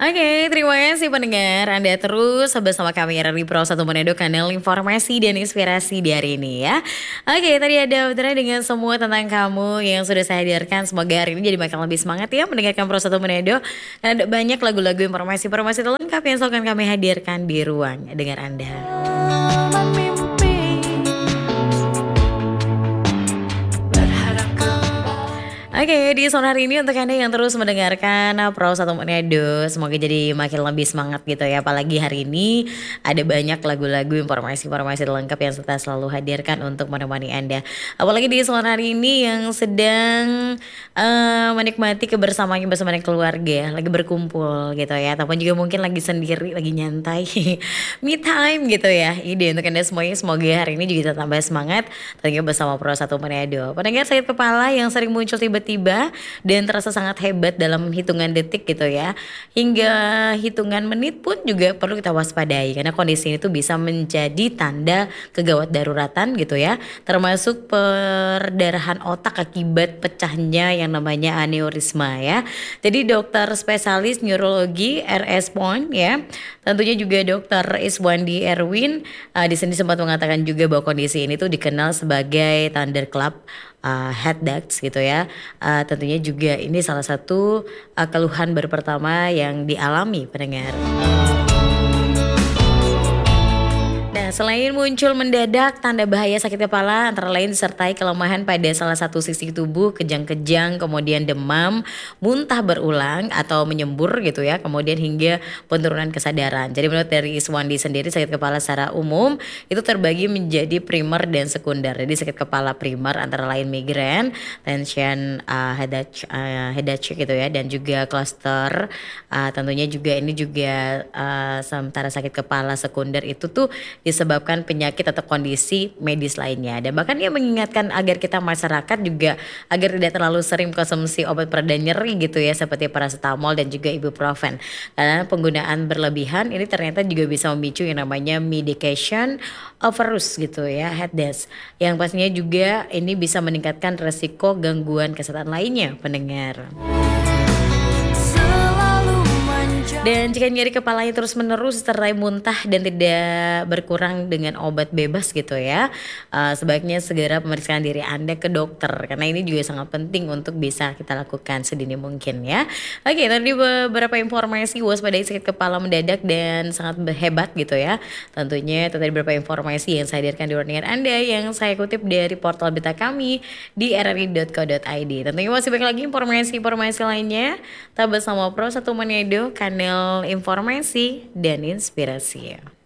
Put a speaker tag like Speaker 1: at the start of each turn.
Speaker 1: Oke, terima kasih pendengar. Anda terus bersama kami RRI Pro 1 Manado, kanal informasi dan inspirasi di hari ini ya. Oke, tadi ada udah dengan semua tentang kamu yang sudah saya hadirkan. Semoga hari ini jadi makin lebih semangat ya mendengarkan Pro 1 Manado. Karena ada banyak lagu-lagu informasi-informasi terlengkap yang selalu kami hadirkan di ruang dengar Anda. Oke, di sore hari ini untuk Anda yang terus mendengarkan Pro 1 Manado, semoga jadi makin lebih semangat gitu ya. Apalagi hari ini ada banyak lagu-lagu, informasi-informasi lengkap yang kita selalu hadirkan untuk menemani Anda. Apalagi di sore hari ini yang sedang menikmati kebersamaan bersama keluarga, lagi berkumpul gitu ya. Ataupun juga mungkin lagi sendiri, lagi nyantai, me time gitu ya. Ide untuk Anda semuanya, semoga hari ini juga tetap tambah semangat tentunya bersama Pro 1 Manado. Pendengar sakit kepala yang sering muncul tiba-tiba dan terasa sangat hebat dalam hitungan detik gitu ya, hingga hitungan menit pun juga perlu kita waspadai karena kondisi ini tuh bisa menjadi tanda kegawat daruratan gitu ya, termasuk perdarahan otak akibat pecahnya yang namanya aneurisma ya. Jadi dokter spesialis neurologi RS Point ya, tentunya juga dokter Iswandi Erwin di sini sempat mengatakan juga bahwa kondisi ini tuh dikenal sebagai thunderclap head ducts gitu ya. Tentunya juga ini salah satu keluhan baru pertama yang dialami pendengar. Nah, selain muncul mendadak tanda bahaya sakit kepala antara lain disertai kelemahan pada salah satu sisi tubuh, kejang-kejang, kemudian demam, muntah berulang atau menyembur gitu ya, kemudian hingga penurunan kesadaran. Jadi menurut dari Iswandi sendiri sakit kepala secara umum itu terbagi menjadi primer dan sekunder. Jadi sakit kepala primer antara lain migrain, tension, headache gitu ya, dan juga cluster. Tentunya juga ini juga sementara sakit kepala sekunder itu tuh disebabkan penyakit atau kondisi medis lainnya. Dan bahkan dia mengingatkan agar kita masyarakat juga agar tidak terlalu sering konsumsi obat pereda nyeri gitu ya, seperti paracetamol dan juga ibuprofen. Karena penggunaan berlebihan ini ternyata juga bisa memicu yang namanya medication overuse gitu ya, headache. Yang pastinya juga ini bisa meningkatkan resiko gangguan kesehatan lainnya pendengar. Dan jika nyeri kepalanya terus menerus disertai muntah dan tidak berkurang dengan obat bebas gitu ya, sebaiknya segera memeriksakan diri Anda ke dokter karena ini juga sangat penting untuk bisa kita lakukan sedini mungkin ya. Oke, tadi beberapa informasi waspadai sakit kepala mendadak dan sangat hebat gitu ya. Tentunya itu tadi beberapa informasi yang saya hadirkan di ruangan Anda yang saya kutip dari portal berita kami di rri.co.id. Tentunya masih banyak lagi informasi-informasi lainnya. Tetap bersama Pro 1 Manado, kanal informasi dan inspirasi.